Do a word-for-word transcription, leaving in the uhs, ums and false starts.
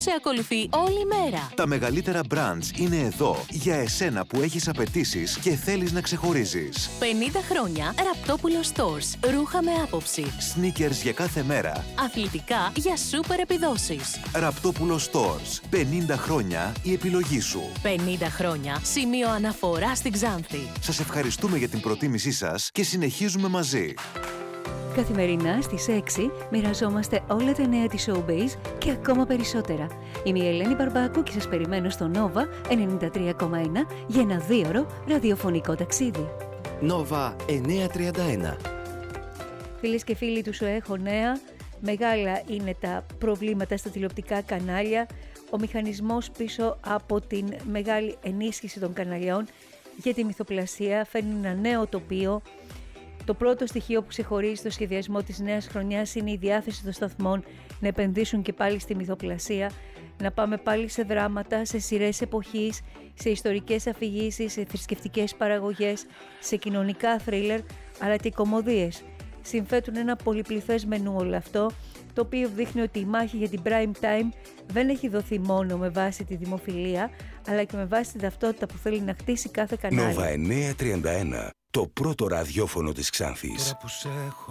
σε ακολουθεί όλη μέρα. Τα μεγαλύτερα brands είναι εδώ για εσένα που έχεις απαιτήσεις και θέλεις να ξεχωρίζεις. πενήντα χρόνια Ραπτόπουλος Stores. Ρούχα με άποψη. Sneakers για κάθε μέρα. Αθλητικά για σούπερ επιδόσεις. Ραπτόπουλος Stores. πενήντα χρόνια η επιλογή σου. πενήντα χρόνια σημείο αναφορά στην Ξάνθη. Σας ευχαριστούμε για την προτίμησή σας και συνεχίζουμε μαζί. Καθημερινά στις έξι μοιραζόμαστε όλα τα νέα της showbiz και ακόμα περισσότερα. Είμαι η Ελένη Μπαρμπάκου και σας περιμένω στο Nova ενενήντα τρία κόμμα ένα για ένα δίωρο ραδιοφωνικό ταξίδι. Nova εννιακόσια τριάντα ένα. Φίλες και φίλοι του Σου Έχω Νέα, μεγάλα είναι τα προβλήματα στα τηλεοπτικά κανάλια. Ο μηχανισμός πίσω από την μεγάλη ενίσχυση των καναλιών για τη μυθοπλασία φέρνει ένα νέο τοπίο. Το πρώτο στοιχείο που ξεχωρίζει το σχεδιασμό της νέας χρονιάς είναι η διάθεση των σταθμών να επενδύσουν και πάλι στη μυθοπλασία, να πάμε πάλι σε δράματα, σε σειρές εποχής, σε ιστορικές αφηγήσεις, σε θρησκευτικές παραγωγές, σε κοινωνικά θρίλερ, αλλά και κωμωδίες. Συμφέτουν ένα πολυπληθές μενού όλο αυτό, το οποίο δείχνει ότι η μάχη για την prime time δεν έχει δοθεί μόνο με βάση τη δημοφιλία, αλλά και με βάση την ταυτότητα που θέλει να χτίσει κάθε κανάλι. Nova εννιακόσια τριάντα ένα. Το πρώτο ραδιόφωνο της Ξάνθης. Τώρα που σε έχω